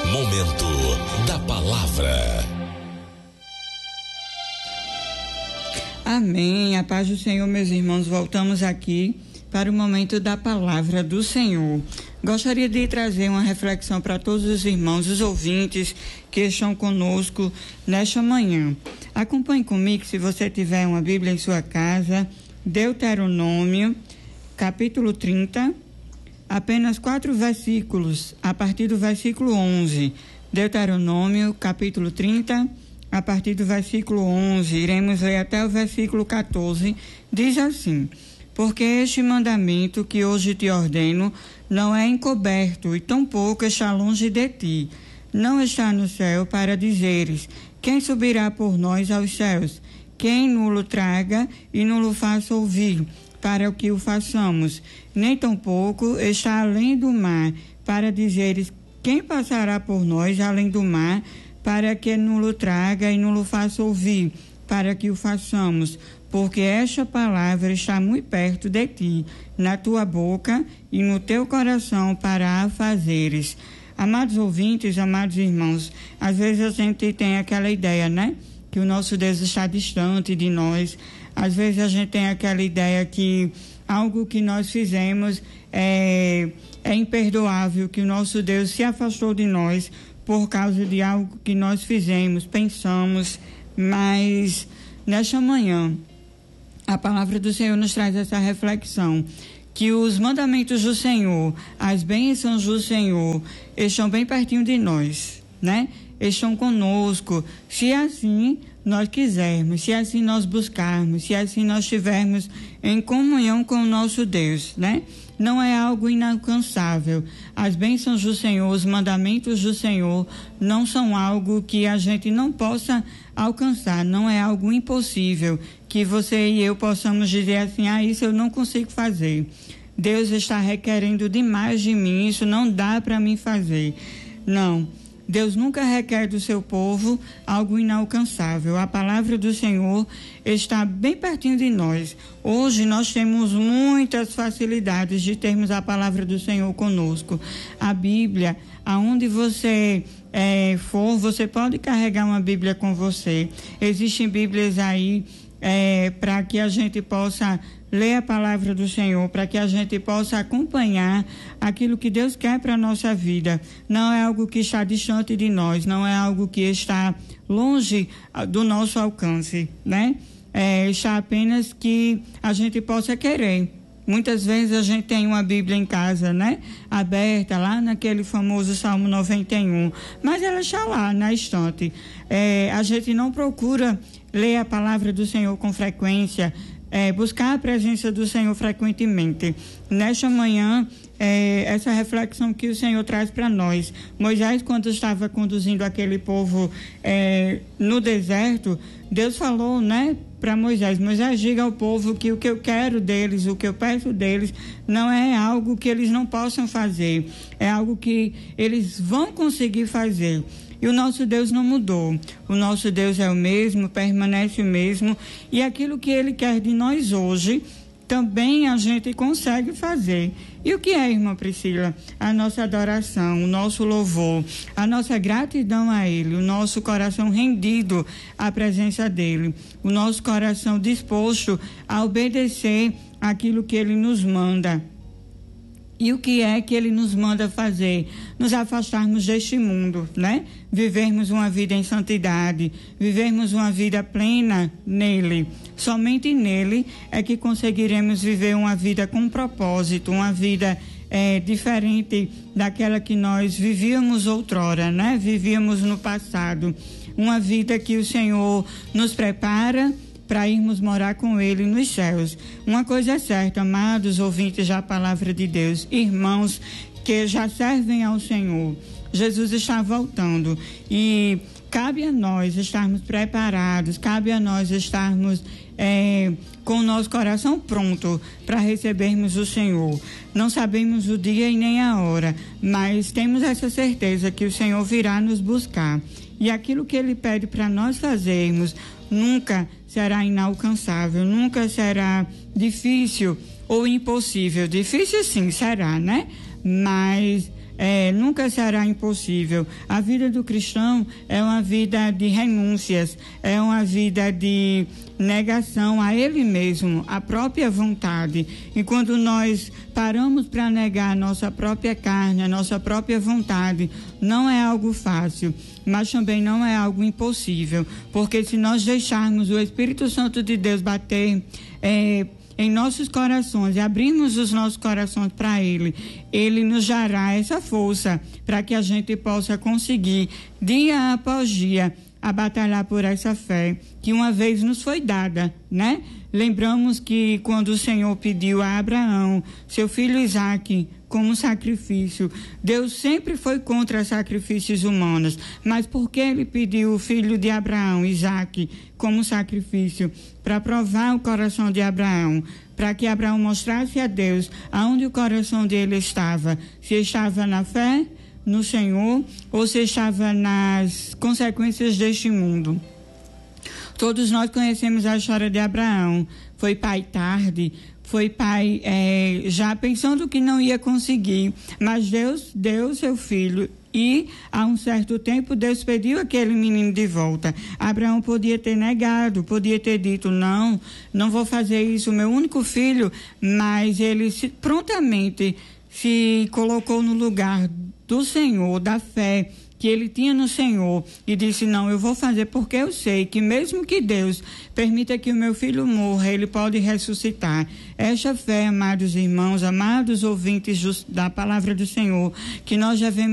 Momento da Palavra. Amém. A paz do Senhor, meus irmãos. Voltamos aqui para o momento da Palavra do Senhor. Gostaria de trazer uma reflexão para todos os irmãos, os ouvintes que estão conosco nesta manhã. Acompanhe comigo, se você tiver uma Bíblia em sua casa, Deuteronômio, capítulo 30, apenas 4 versículos, a partir do versículo 11. Deuteronômio, capítulo 30, a partir do versículo 11, iremos ler até o versículo 14, diz assim: porque este mandamento que hoje te ordeno não é encoberto e tampouco está longe de ti. Não está no céu para dizeres: quem subirá por nós aos céus? Quem nulo traga e nulo faça ouvir, para que o façamos? Nem tampouco está além do mar, para dizeres: quem passará por nós além do mar, para que nulo traga e nulo faça ouvir, para que o façamos? Porque esta palavra está muito perto de ti, na tua boca e no teu coração, para a fazeres. Amados ouvintes, amados irmãos, às vezes a gente tem aquela ideia, né? Que o nosso Deus está distante de nós. Às vezes a gente tem aquela ideia que algo que nós fizemos é imperdoável, que o nosso Deus se afastou de nós por causa de algo que nós fizemos, pensamos. Mas nesta manhã a palavra do Senhor nos traz essa reflexão, que os mandamentos do Senhor, as bênçãos do Senhor estão bem pertinho de nós, né? Estão conosco, se assim nós quisermos, se assim nós buscarmos, se assim nós estivermos em comunhão com o nosso Deus, né? Não é algo inalcançável. As bênçãos do Senhor, os mandamentos do Senhor não são algo que a gente não possa alcançar, não é algo impossível que você e eu possamos dizer assim: isso eu não consigo fazer. Deus está requerendo demais de mim, isso não dá para mim fazer. Não. Deus nunca requer do seu povo algo inalcançável. A palavra do Senhor está bem pertinho de nós. Hoje nós temos muitas facilidades de termos a palavra do Senhor conosco. A Bíblia, aonde você for, você pode carregar uma Bíblia com você. Existem Bíblias aí para que a gente possa ler a palavra do Senhor, para que a gente possa acompanhar aquilo que Deus quer para a nossa vida. Não é algo que está distante de nós, não é algo que está longe do nosso alcance, né? Está apenas que a gente possa querer. Muitas vezes a gente tem uma Bíblia em casa, né? Aberta lá naquele famoso Salmo 91, mas ela está lá na estante. A gente não procura ler a palavra do Senhor com frequência, buscar a presença do Senhor frequentemente. Nesta manhã, essa reflexão que o Senhor traz para nós. Moisés, quando estava conduzindo aquele povo no deserto, Deus falou, né, para Moisés: Moisés, diga ao povo que o que eu quero deles, o que eu peço deles, não é algo que eles não possam fazer, é algo que eles vão conseguir fazer. E o nosso Deus não mudou. O nosso Deus é o mesmo, permanece o mesmo. E aquilo que Ele quer de nós hoje, também a gente consegue fazer. E o que é, irmã Priscila? A nossa adoração, o nosso louvor, a nossa gratidão a Ele, o nosso coração rendido à presença dEle, o nosso coração disposto a obedecer aquilo que Ele nos manda. E o que é que Ele nos manda fazer? Nos afastarmos deste mundo, né? Vivermos uma vida em santidade, vivermos uma vida plena nele. Somente nele é que conseguiremos viver uma vida com propósito, uma vida diferente daquela que nós vivíamos outrora, né? Vivíamos no passado. Uma vida que o Senhor nos prepara para irmos morar com Ele nos céus. Uma coisa é certa, amados ouvintes da palavra de Deus, irmãos que já servem ao Senhor, Jesus está voltando e cabe a nós estarmos preparados, cabe a nós estarmos com o nosso coração pronto para recebermos o Senhor. Não sabemos o dia e nem a hora, mas temos essa certeza que o Senhor virá nos buscar. E aquilo que Ele pede para nós fazermos nunca será inalcançável, nunca será difícil ou impossível. Difícil sim será, né? Mas nunca será impossível. A vida do cristão é uma vida de renúncias, é uma vida de negação a ele mesmo, a própria vontade. E quando nós paramos para negar a nossa própria carne, a nossa própria vontade, não é algo fácil, mas também não é algo impossível, porque se nós deixarmos o Espírito Santo de Deus bater em nossos corações e abrirmos os nossos corações para Ele nos dará essa força para que a gente possa conseguir, dia após dia, a batalhar por essa fé que uma vez nos foi dada, né? Lembramos que quando o Senhor pediu a Abraão, seu filho Isaque, como sacrifício, Deus sempre foi contra sacrifícios humanos, mas porque ele pediu o filho de Abraão, Isaque, como sacrifício, para provar o coração de Abraão, para que Abraão mostrasse a Deus aonde o coração dele estava, se estava na fé, no Senhor, ou se estava nas consequências deste mundo. Todos nós conhecemos a história de Abraão. Foi pai tarde, foi pai já pensando que não ia conseguir, mas Deus deu seu filho e, há um certo tempo, Deus pediu aquele menino de volta. Abraão podia ter negado, podia ter dito, não vou fazer isso, meu único filho, mas ele prontamente se colocou no lugar do Senhor, da fé que ele tinha no Senhor, e disse, não, eu vou fazer porque eu sei que mesmo que Deus permita que o meu filho morra, ele pode ressuscitar. Esta fé, amados irmãos, amados ouvintes da palavra do Senhor, que nós devemos